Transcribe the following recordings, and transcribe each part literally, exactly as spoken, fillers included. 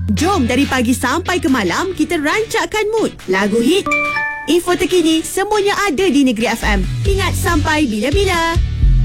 Jom dari pagi sampai ke malam kita rancakkan mood. Lagu hit, info terkini, semuanya ada di Negeri F M. Ingat sampai bila-bila.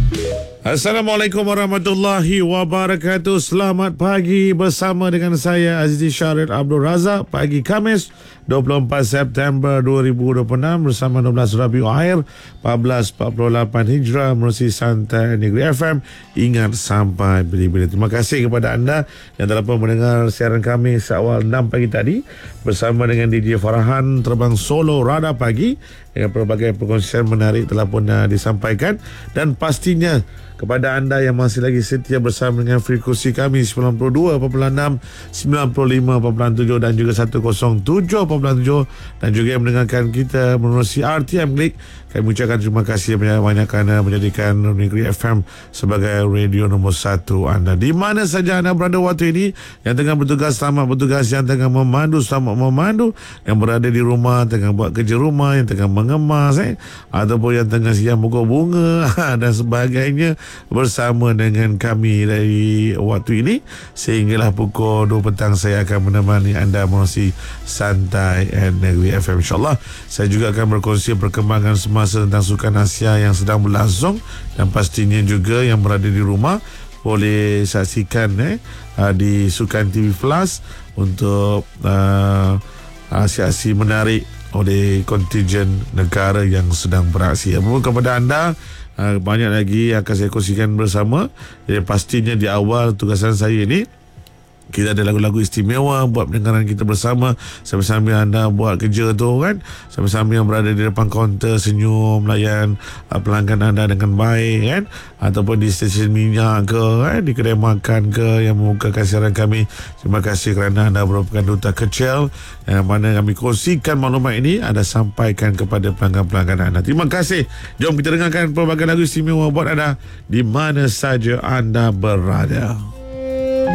Assalamualaikum warahmatullahi wabarakatuh. Selamat pagi bersama dengan saya Azizi Syarif Abdul Razak. Pagi Khamis dua puluh empat September dua ribu dua puluh enam bersama enam belas Rabiul Akhir empat belas empat puluh lapan Hijrah menerusi Santai Negeri F M. Ingat sampai bila-bila. Terima kasih kepada anda yang telah pun mendengar siaran kami seawal enam pagi tadi bersama dengan D J Farahan terbang solo Radar Pagi dengan pelbagai perkongsian menarik telah pun uh, disampaikan, dan pastinya kepada anda yang masih lagi setia bersama dengan frekuensi kami sembilan puluh dua perpuluhan enam, sembilan puluh lima perpuluhan tujuh dan juga seratus tujuh perpuluhan tujuh, dan juga yang mendengarkan kita menerusi R T M Klik. Kami ucapkan terima kasih banyak-banyak kerana menjadikan Negeri F M sebagai radio nombor satu anda. Di mana saja anda berada waktu ini, yang tengah bertugas selamat bertugas, yang tengah memandu selamat memandu, yang berada di rumah tengah buat kerja rumah, yang tengah mengemas eh, ataupun yang tengah siap pokok bunga dan sebagainya, bersama dengan kami dari waktu ini sehinggalah pukul dua petang. Saya akan menemani anda menerusi Santai Negeri F M. InsyaAllah saya juga akan berkongsi perkembangan semasa tentang Sukan Asia yang sedang berlangsung, dan pastinya juga yang berada di rumah boleh saksikan eh, di Sukan T V Plus untuk uh, aksi-aksi menarik oleh kontingen negara yang sedang beraksi. Apapun kepada anda, Uh, banyak lagi yang akan saya kongsikan bersama. Jadi pastinya di awal tugasan saya ini kita ada lagu-lagu istimewa buat pendengaran kita bersama, sambil-sambil anda buat kerja tu kan, sambil-sambil yang berada di depan kaunter senyum layan uh, pelanggan anda dengan baik kan, ataupun di stesen minyak ke kan, di kedai makan ke yang membukakan siaran kami. Terima kasih kerana anda merupakan duta kecil yang mana kami kongsikan maklumat ini anda sampaikan kepada pelanggan-pelanggan anda. Terima kasih. Jom kita dengarkan pelbagai lagu istimewa buat anda di mana saja anda berada.